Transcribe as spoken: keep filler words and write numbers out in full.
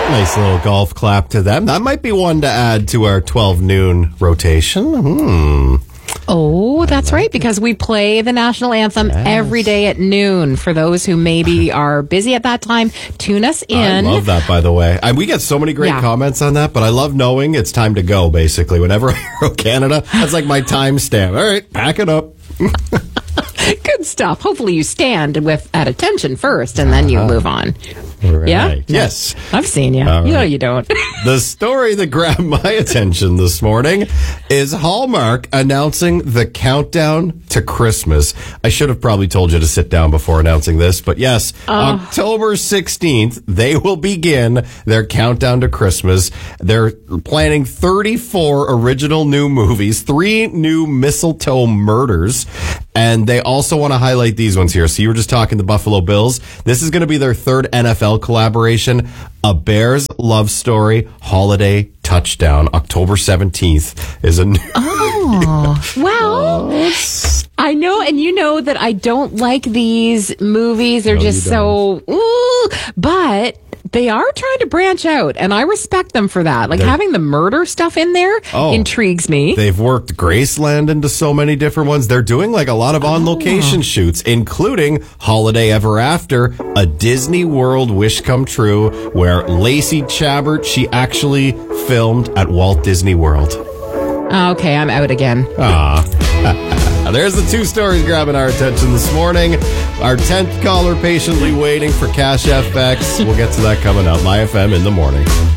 Nice little golf clap to them. That might be one to add to our twelve noon rotation. Hmm. Oh, that's right, because we play the national anthem Yes. every day at noon. For those who maybe are busy at that time, tune us in. I love that, by the way. And we get so many great Yeah. comments on that, but I love knowing it's time to go, basically. Whenever I hear Canada, that's like my timestamp. All right, pack it up. Good stuff. Hopefully you stand with at attention first, and then you move on. Right. Yeah? Yes. I've seen you. All You know right. you don't. The story that grabbed my attention this morning is Hallmark announcing the countdown to Christmas. I should have probably told you to sit down before announcing this, but yes, October sixteenth, they will begin their countdown to Christmas. They're planning thirty-four original new movies, three new mistletoe murders, and they also want to highlight these ones here. So you were just talking the Buffalo Bills. This is going to be their third N F L collaboration, A Bears Love Story Holiday Touchdown. October seventeenth is a new... Oh, well, I know, and you know that I don't like these movies. They're No, just you so, ooh, but they are trying to branch out, and I respect them for that. Like, They're- having the murder stuff in there Oh. intrigues me. They've worked Graceland into so many different ones. They're doing like a lot of on-location shoots, including Holiday Ever After, a Disney World wish come true, where Lacey Chabert, she actually filmed at Walt Disney World. Okay, I'm out again. Ah. There's the two stories grabbing our attention this morning. Our tenth caller patiently waiting for Cash F X. We'll get to that coming up. My F M in the morning.